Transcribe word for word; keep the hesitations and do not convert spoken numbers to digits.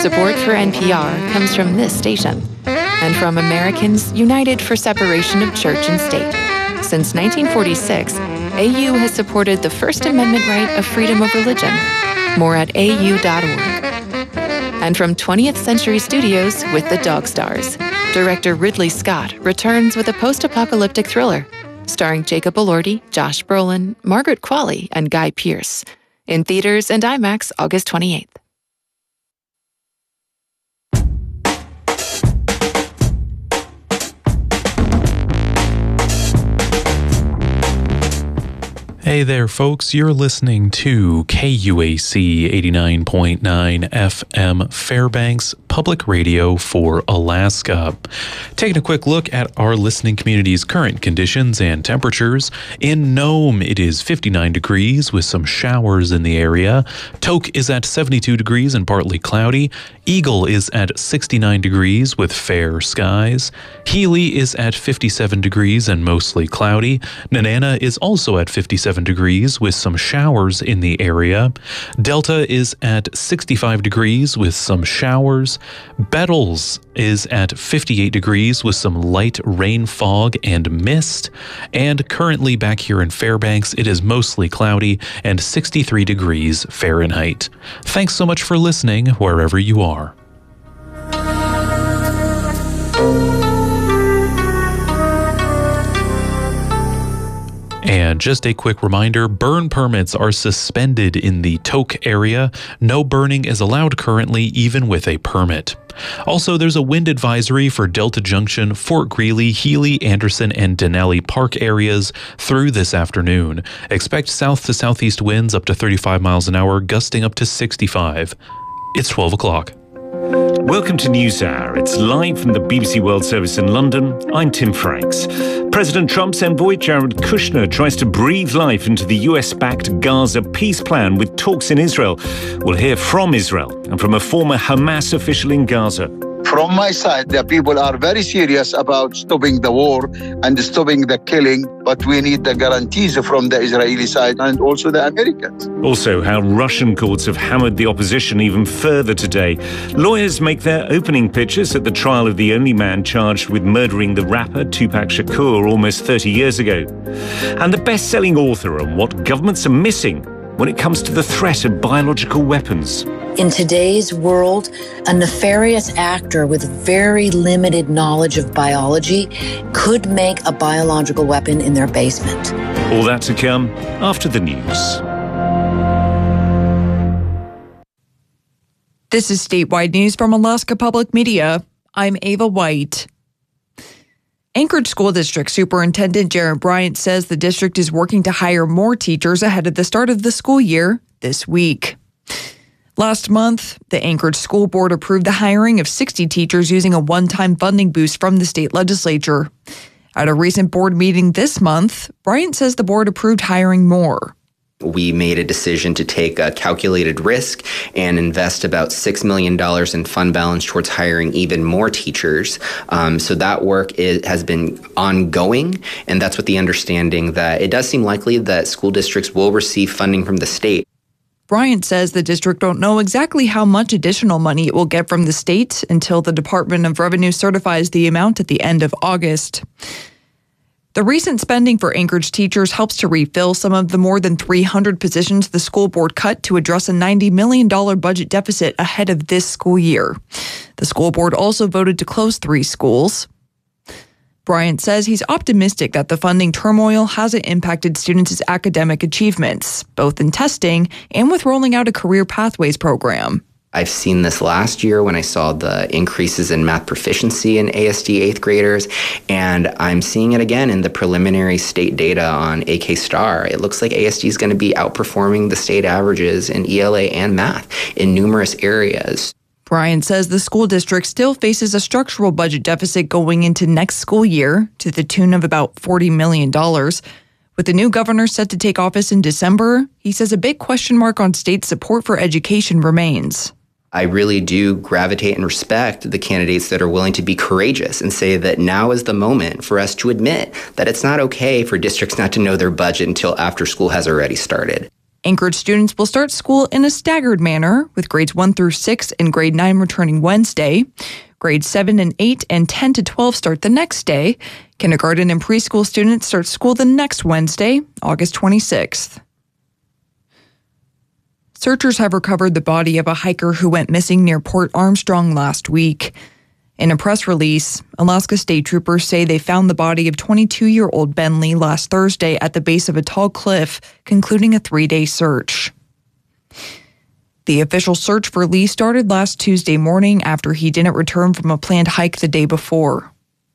Support for N P R comes from this station and from Americans United for Separation of Church and State. Since nineteen forty-six, A U has supported the First Amendment right of freedom of religion. More at A U dot org. And from twentieth Century Studios with The Dog Stars, director Ridley Scott returns with a post-apocalyptic thriller starring Jacob Elordi, Josh Brolin, Margaret Qualley, and Guy Pearce. In theaters and IMAX August twenty-eighth. Hey there, folks. You're listening to K U A C eighty-nine point nine F M Fairbanks Public Radio for Alaska. Taking a quick look at our listening community's current conditions and temperatures. In Nome, it is fifty-nine degrees with some showers in the area. Tok is at seventy-two degrees and partly cloudy. Eagle is at sixty-nine degrees with fair skies. Healy is at fifty-seven degrees and mostly cloudy. Nenana is also at fifty-seven degrees with some showers in the area. Delta is at sixty-five degrees with some showers. Bettles is at fifty-eight degrees with some light rain fog and mist. And currently back here in Fairbanks, it is mostly cloudy and sixty-three degrees Fahrenheit. Thanks so much for listening wherever you are. And just a quick reminder, burn permits are suspended in the Tok area. No burning is allowed currently, even with a permit. Also, there's a wind advisory for Delta Junction, Fort Greely, Healy, Anderson, and Denali Park areas through this afternoon. Expect south to southeast winds up to thirty-five miles an hour, gusting up to sixty-five. It's twelve o'clock. Welcome to NewsHour. It's live from the B B C World Service in London. I'm Tim Franks. President Trump's envoy, Jared Kushner, tries to breathe life into the U S-backed Gaza peace plan with talks in Israel. We'll hear from Israel and from a former Hamas official in Gaza. From my side, the people are very serious about stopping the war and stopping the killing, but we need the guarantees from the Israeli side and also the Americans. Also, how Russian courts have hammered the opposition even further today. Lawyers make their opening pitches at the trial of the only man charged with murdering the rapper Tupac Shakur almost thirty years ago. And the best-selling author on what governments are missing when it comes to the threat of biological weapons. In today's world, a nefarious actor with very limited knowledge of biology could make a biological weapon in their basement. All that to come after the news. This is statewide news from Alaska Public Media. I'm Ava White. Anchorage School District Superintendent Jared Bryant says the district is working to hire more teachers ahead of the start of the school year this week. Last month, the Anchorage School Board approved the hiring of sixty teachers using a one-time funding boost from the state legislature. At a recent board meeting this month, Bryant says the board approved hiring more. We made a decision to take a calculated risk and invest about six million dollars in fund balance towards hiring even more teachers. Um, so that work is, has been ongoing, and that's with the understanding that it does seem likely that school districts will receive funding from the state. Bryant says the district don't know exactly how much additional money it will get from the state until the Department of Revenue certifies the amount at the end of August. The recent spending for Anchorage teachers helps to refill some of the more than three hundred positions the school board cut to address a ninety million dollars budget deficit ahead of this school year. The school board also voted to close three schools. Bryant says he's optimistic that the funding turmoil hasn't impacted students' academic achievements, both in testing and with rolling out a career pathways program. I've seen this last year when I saw the increases in math proficiency in A S D eighth graders, and I'm seeing it again in the preliminary state data on A K Star. It looks like A S D is going to be outperforming the state averages in E L A and math in numerous areas. Bryant says the school district still faces a structural budget deficit going into next school year to the tune of about forty million dollars. With the new governor set to take office in December, he says a big question mark on state support for education remains. I really do gravitate and respect the candidates that are willing to be courageous and say that now is the moment for us to admit that it's not okay for districts not to know their budget until after school has already started. Anchorage students will start school in a staggered manner, with grades one through six and grade nine returning Wednesday. Grades seven and eight and ten to twelve start the next day. Kindergarten and preschool students start school the next Wednesday, August twenty-sixth. Searchers have recovered the body of a hiker who went missing near Port Armstrong last week. In a press release, Alaska State Troopers say they found the body of twenty-two-year-old Ben Lee last Thursday at the base of a tall cliff, concluding a three-day search. The official search for Lee started last Tuesday morning after he didn't return from a planned hike the day before.